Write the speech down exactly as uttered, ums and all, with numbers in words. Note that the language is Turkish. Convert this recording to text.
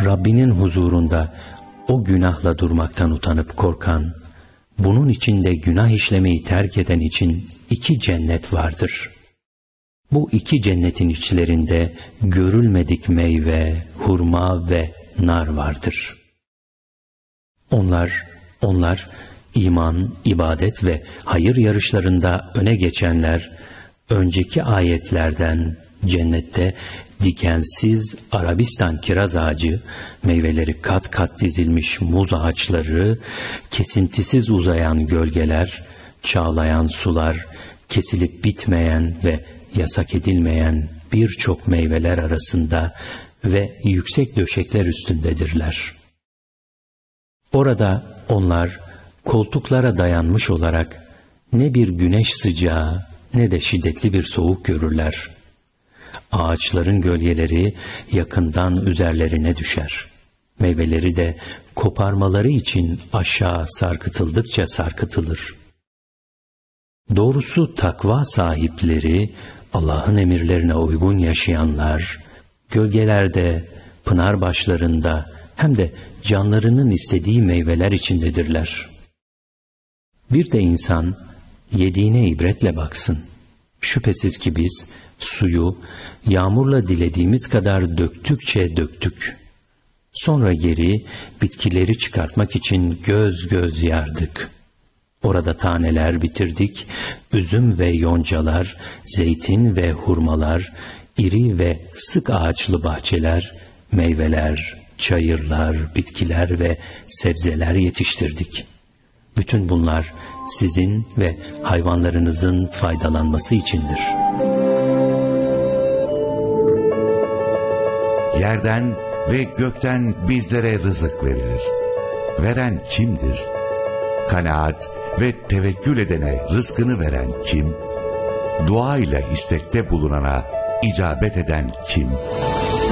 Rabbinin huzurunda o günahla durmaktan utanıp korkan, bunun içinde günah işlemeyi terk eden için iki cennet vardır. Bu iki cennetin içlerinde görülmedik meyve, hurma ve nar vardır. Onlar, onlar iman, ibadet ve hayır yarışlarında öne geçenler, önceki ayetlerden cennette dikensiz Arabistan kiraz ağacı, meyveleri kat kat dizilmiş muz ağaçları, kesintisiz uzayan gölgeler, çağlayan sular, kesilip bitmeyen ve yasak edilmeyen birçok meyveler arasında ve yüksek döşekler üstündedirler. Orada onlar koltuklara dayanmış olarak ne bir güneş sıcağı ne de şiddetli bir soğuk görürler. Ağaçların gölgeleri yakından üzerlerine düşer. Meyveleri de koparmaları için aşağı sarkıtıldıkça sarkıtılır. Doğrusu takva sahipleri, Allah'ın emirlerine uygun yaşayanlar, gölgelerde, pınar başlarında hem de canlarının istediği meyveler içindedirler. Bir de insan yediğine ibretle baksın. Şüphesiz ki biz suyu yağmurla dilediğimiz kadar döktükçe döktük. Sonra geri bitkileri çıkartmak için göz göz yardık. Orada taneler bitirdik, üzüm ve yoncalar, zeytin ve hurmalar, iri ve sık ağaçlı bahçeler, meyveler, çayırlar, bitkiler ve sebzeler yetiştirdik. Bütün bunlar sizin ve hayvanlarınızın faydalanması içindir. Yerden ve gökten bizlere rızık verilir. Veren kimdir? Kanaat ve tevekkül edene rızkını veren kim? Dua ile istekte bulunana icabet eden kim?